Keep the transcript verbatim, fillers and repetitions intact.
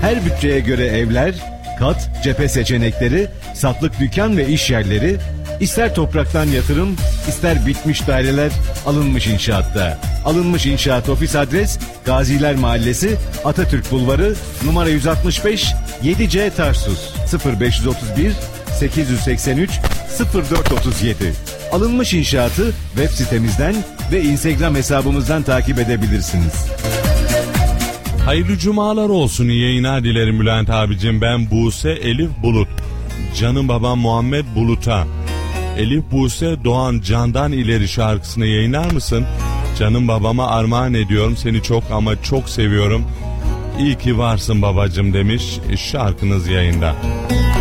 Her bütçeye göre evler, kat, cephe seçenekleri, satlık dükkan ve iş yerleri, ister topraktan yatırım, ister bitmiş daireler Alınmış İnşaat'ta. Alınmış İnşaat ofis adres Gaziler Mahallesi, Atatürk Bulvarı, numara yüz altmış beş, yedi C Tarsus, sıfır beş otuz bir sekiz yüz seksen üç sıfır dört otuz yedi. Alınmış İnşaat'ı web sitemizden ve Instagram hesabımızdan takip edebilirsiniz. Hayırlı cumalar olsun, iyi yayınlar dilerim Bülent abicim. Ben Buse Elif Bulut. Canım babam Muhammed Bulut'a Elif Buse Doğan Candan ileri şarkısını yayınlar mısın? Canım babama armağan ediyorum, seni çok ama çok seviyorum. İyi ki varsın babacım demiş, şarkınız yayında.